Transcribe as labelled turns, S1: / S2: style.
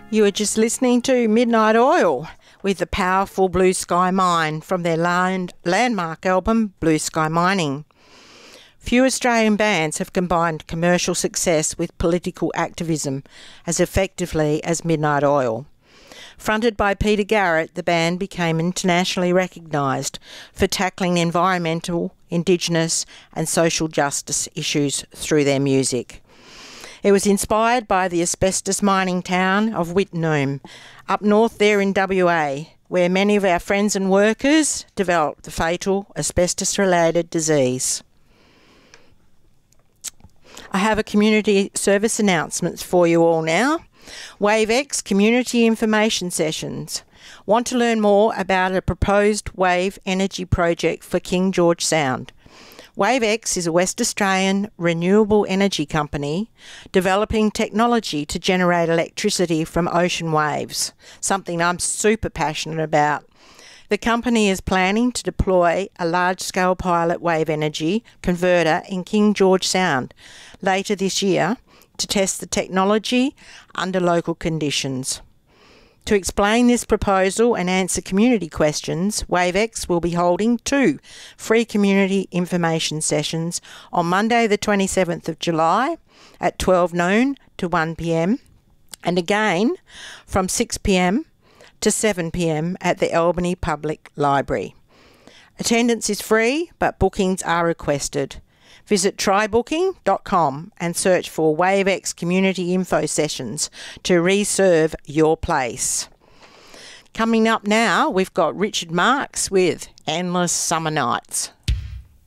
S1: You were just listening to Midnight Oil with the powerful Blue Sky Mine from their landmark album Blue Sky Mining. Few Australian bands have combined commercial success with political activism as effectively as Midnight Oil. Fronted by Peter Garrett, the band became internationally recognised for tackling environmental, Indigenous and social justice issues through their music. It was inspired by the asbestos mining town of Wittenoom, up north there in WA, where many of our friends and workers developed the fatal asbestos-related disease. I have a community service announcements for you all now. WaveX Community Information Sessions. Want to learn more about a proposed wave energy project for King George Sound? WaveX is a West Australian renewable energy company developing technology to generate electricity from ocean waves, something I'm super passionate about. The company is planning to deploy a large-scale pilot wave energy converter in King George Sound later this year to test the technology under local conditions. To explain this proposal and answer community questions, WaveX will be holding 2 free community information sessions on Monday the 27th of July at 12 noon to 1 p.m. and again from 6 p.m. to 7 p.m. at the Albany Public Library. Attendance is free, but bookings are requested. Visit trybooking.com and search for WaveX Community Info Sessions to reserve your place. Coming up now, we've got Richard Marx with Endless Summer Nights.